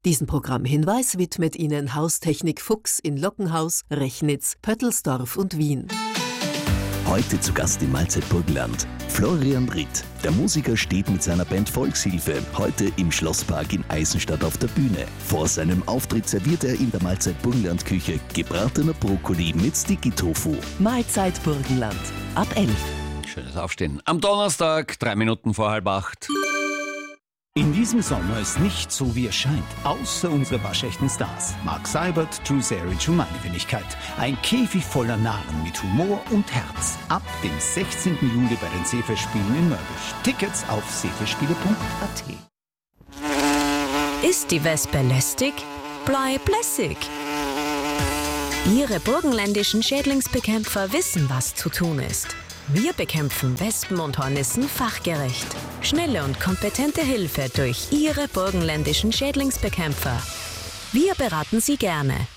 Diesen Programmhinweis widmet Ihnen Haustechnik Fuchs in Lockenhaus, Rechnitz, Pöttelsdorf und Wien. Heute zu Gast im Mahlzeit Burgenland Florian Ritt. Der Musiker steht mit seiner Band Volkshilfe heute im Schlosspark in Eisenstadt auf der Bühne. Vor seinem Auftritt serviert er in der Mahlzeit Burgenland Küche gebratener Brokkoli mit Sticky Tofu. Mahlzeit Burgenland, ab 11. Schönes Aufstehen. Am Donnerstag, 3 Minuten vor 7:30. In diesem Sommer ist nicht so, wie es scheint, außer unsere waschechten Stars. Mark Seibert, Drew Seric und meine Wenigkeit. Ein Käfig voller Narren mit Humor und Herz. Ab dem 16. Juli bei den Seefestspielen in Mörbisch. Tickets auf seefestspiele.at. Ist die Wespe lästig? Bleib lässig! Ihre burgenländischen Schädlingsbekämpfer wissen, was zu tun ist. Wir bekämpfen Wespen und Hornissen fachgerecht. Schnelle und kompetente Hilfe durch Ihre burgenländischen Schädlingsbekämpfer. Wir beraten Sie gerne.